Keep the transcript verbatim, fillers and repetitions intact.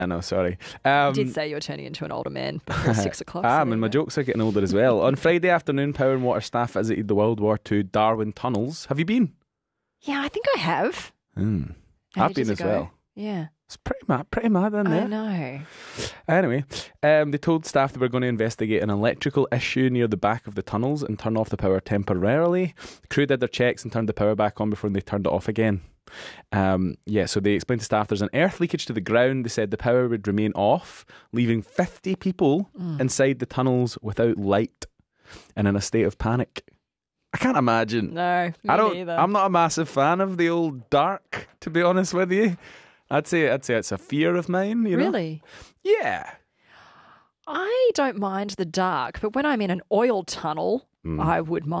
I know, sorry. You Um, did say you were turning into an older man before six o'clock. Ah, so and there my you go. jokes are getting older as well. On Friday afternoon, Power and Water staff visited the World War Two Darwin tunnels. Have you been? Yeah, I think I have. Mm. I've Ages been as ago. well. Yeah. It's pretty mad, pretty mad in there. I know. Anyway, um, they told staff they were going to investigate an electrical issue near the back of the tunnels and turn off the power temporarily. The crew did their checks and turned the power back on before they turned it off again. Um, yeah, so they explained to staff there's an earth leakage to the ground. They said the power would remain off, leaving fifty people Mm. inside the tunnels without light and in a state of panic. I can't imagine. No, me I don't. neither. I'm not a massive fan of the old dark, to be honest with you. I'd say I'd say it's a fear of mine. You know? Really? Yeah. I don't mind the dark, but when I'm in an oil tunnel, Mm. I would mind.